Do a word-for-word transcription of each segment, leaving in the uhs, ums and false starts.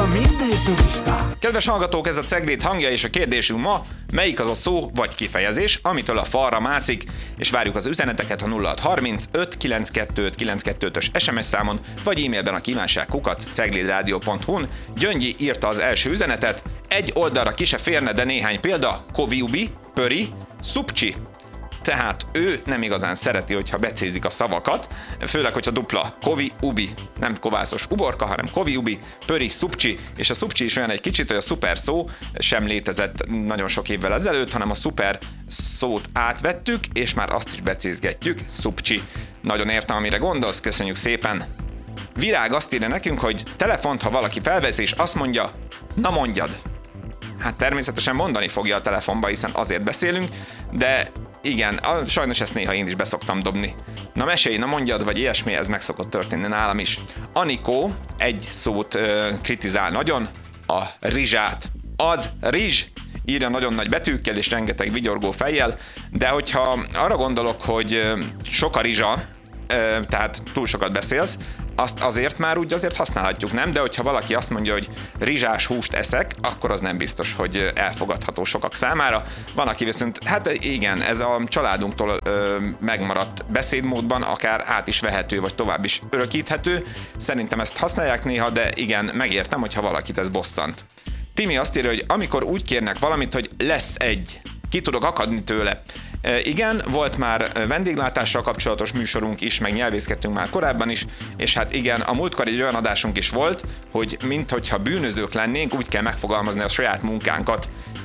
mindig turista. Kedves hallgatók, ez a Cegléd hangja, és a kérdésünk ma, melyik az a szó vagy kifejezés, amitől a falra mászik, és várjuk az üzeneteket a nulla hat harminc öt kilenckettő kilenckettő-ös es em es számon, vagy e-mailben a kívánság kukac ceglédradio pont hu-n. Gyöngyi írta az első üzenetet, egy oldalra ki se férne, de néhány példa, koviubi, pöri, szupcsi. Tehát ő nem igazán szereti, hogyha becézik a szavakat, főleg, hogyha dupla kovi, ubi, nem kovászos uborka, hanem kovi, ubi, pöri, szupcsi, és a szupcsi is olyan egy kicsit, hogy a szuper szó sem létezett nagyon sok évvel ezelőtt, hanem a szuper szót átvettük, és már azt is becézgetjük, szupcsi. Nagyon értem, amire gondolsz, köszönjük szépen. Virág azt írja nekünk, hogy telefont, ha valaki felvesz, és azt mondja, na mondjad. Hát természetesen mondani fogja a telefonba, hiszen azért beszélünk, de igen, a, sajnos ezt néha én is beszoktam dobni. Na mesélj, na mondjad, vagy ilyesmi, ez meg szokott történni nálam is. Anikó egy szót ö, kritizál nagyon, a rizsát. Az rizs, írja nagyon nagy betűkkel és rengeteg vigyorgó fejjel, de hogyha arra gondolok, hogy ö, sok a rizsa, ö, tehát túl sokat beszélsz, azt azért már úgy azért használhatjuk, nem? De hogyha valaki azt mondja, hogy rizsás húst eszek, akkor az nem biztos, hogy elfogadható sokak számára. Van, aki viszont, hát igen, ez a családunktól ö, megmaradt beszédmódban akár át is vehető, vagy tovább is örökíthető. Szerintem ezt használják néha, de igen, megértem, hogyha valakit ez bosszant. Timi azt írja, hogy amikor úgy kérnek valamit, hogy lesz egy, ki tudok akadni tőle. E, igen, volt már vendéglátással kapcsolatos műsorunk is, meg nyelvészkedtünk már korábban is, és hát igen, a múltkor egy olyan adásunk is volt, hogy minthogyha bűnözők lennénk, úgy kell megfogalmazni a saját munkánkat,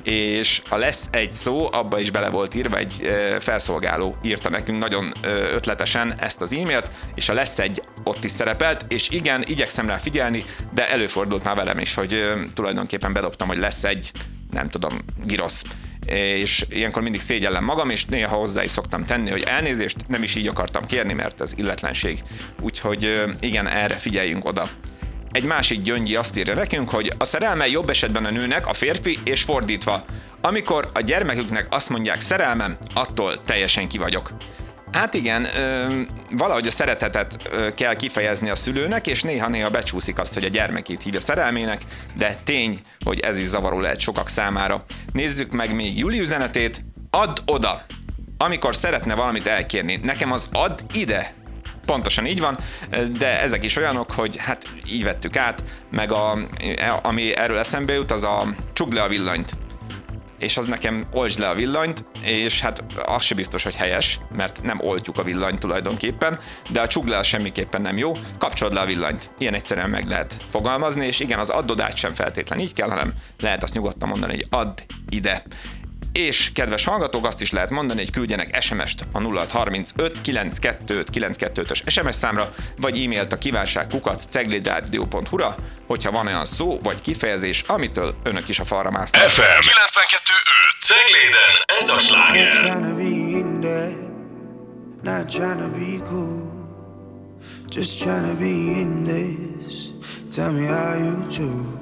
és a lesz egy szó, abba is bele volt írva, egy e, felszolgáló írta nekünk nagyon e, ötletesen ezt az e-mailt, és a lesz egy ott is szerepelt, és igen, igyekszem rá figyelni, de előfordult már velem is, hogy e, tulajdonképpen bedobtam, hogy lesz egy, nem tudom, girosz. És ilyenkor mindig szégyellem magam, és néha hozzá is szoktam tenni, hogy elnézést, nem is így akartam kérni, mert ez illetlenség. Úgyhogy igen, erre figyeljünk oda. Egy másik Gyöngyi azt írja nekünk, hogy a szerelme jobb esetben a nőnek, a férfi, és fordítva. Amikor a gyermeküknek azt mondják szerelmem, attól teljesen ki vagyok. Hát igen, valahogy a szeretetet kell kifejezni a szülőnek, és néha-néha becsúszik azt, hogy a gyermekét hívja szerelmének, de tény, hogy ez is zavaró lehet sokak számára. Nézzük meg még Júli üzenetét. Add oda! Amikor szeretne valamit elkérni. Nekem az add ide! Pontosan így van, de ezek is olyanok, hogy hát így vettük át, meg a, ami erről eszembe jut, az a csukd le a villanyt. És az nekem oltsd le a villanyt, és hát az se biztos, hogy helyes, mert nem oltjuk a villanyt tulajdonképpen, de a csukd le az semmiképpen nem jó, kapcsolod le a villanyt. Ilyen egyszerűen meg lehet fogalmazni, és igen, az addodát sem feltétlen így kell, hanem lehet azt nyugodtan mondani, hogy add ide. És kedves hallgatók, azt is lehet mondani, hogy küldjenek es em est a nulla hat harminc öt kilenckettő kilenckettő-ös es em es számra, vagy e-mailt a kívánság kukac ceglédradio pont hu-ra, hogyha van olyan szó vagy kifejezés, amitől önök is a falra másznak. ef em kilencvenkettő öt Cegléden, ez a sláger. Not tryna be cool, just tryna be in this. Tell me how you choose.